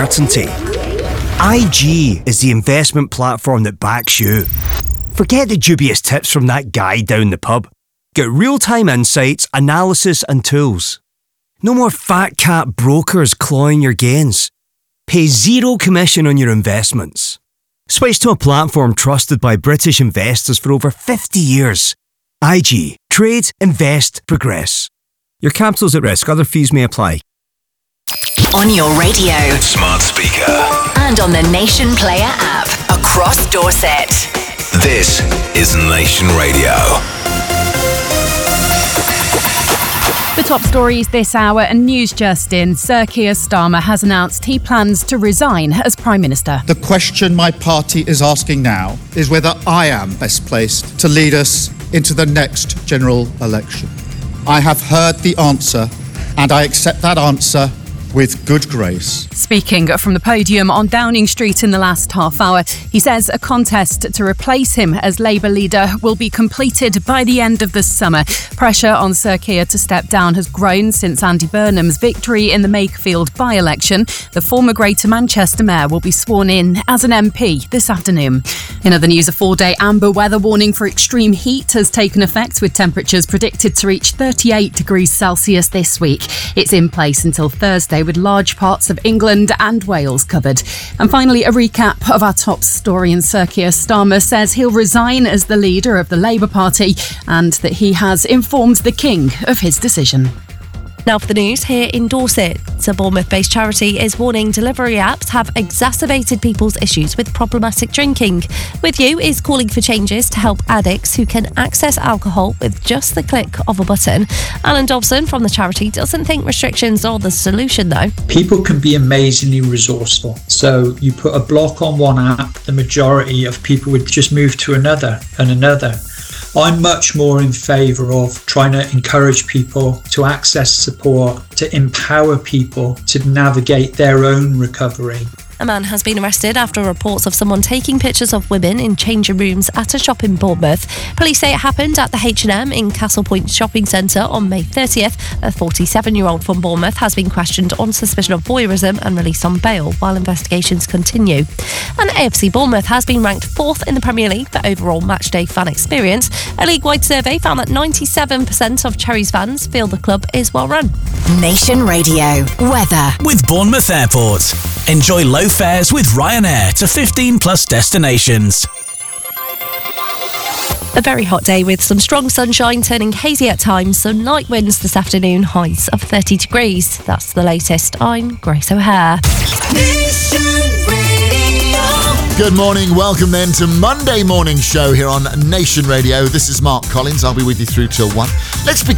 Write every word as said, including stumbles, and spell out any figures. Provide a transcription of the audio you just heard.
certainty. I G is the investment platform that backs you. Forget the dubious tips from that guy down the pub. Get real-time insights, analysis and tools. No more fat cat brokers clawing your gains. Pay zero commission on your investments. Switch to a platform trusted by British investors for over fifty years. I G. Trade, invest, progress. Your capital's at risk. Other fees may apply. On your radio, smart speaker, and on the Nation Player app across Dorset. This is Nation Radio. The top stories this hour and news just in. Sir Keir Starmer has announced he plans to resign as Prime Minister. The question my party is asking now is whether I am best placed to lead us into the next general election. I have heard the answer and I accept that answer with good grace. Speaking from the podium on Downing Street in the last half hour, he says a contest to replace him as Labour leader will be completed by the end of the summer. Pressure on Sir Keir to step down has grown since Andy Burnham's victory in the Makefield by-election. The former Greater Manchester mayor will be sworn in as an M P this afternoon. In other news, a four-day amber weather warning for extreme heat has taken effect, with temperatures predicted to reach thirty-eight degrees Celsius this week. It's in place until Thursday, with large parts of England and Wales covered. And finally, a recap of our top story. And Sir Keir Starmer says he'll resign as the leader of the Labour Party and that he has informed the King of his decision. Now for the news here in Dorset. A Bournemouth-based charity is warning delivery apps have exacerbated people's issues with problematic drinking. With You is calling for changes to help addicts who can access alcohol with just the click of a button. Alan Dobson from the charity doesn't think restrictions are the solution though. People can be amazingly resourceful. So you put a block on one app, the majority of people would just move to another and another. I'm much more in favour of trying to encourage people to access support, to empower people to navigate their own recovery. A man has been arrested after reports of someone taking pictures of women in changing rooms at a shop in Bournemouth. Police say it happened at the H and M in Castle Point Shopping Centre on May thirtieth. A forty-seven-year-old from Bournemouth has been questioned on suspicion of voyeurism and released on bail while investigations continue. And A F C Bournemouth has been ranked fourth in the Premier League for overall matchday fan experience. A league-wide survey found that ninety-seven percent of Cherries fans feel the club is well run. Nation Radio weather with Bournemouth Airport. Enjoy low fares with Ryanair to fifteen plus destinations. A very hot day with some strong sunshine turning hazy at times, some light winds this afternoon, highs of thirty degrees. That's the latest. I'm Grace O'Hare. Good morning, welcome then to Monday Morning Show here on Nation Radio. This is Mark Collins, I'll be with you through till one. Let's begin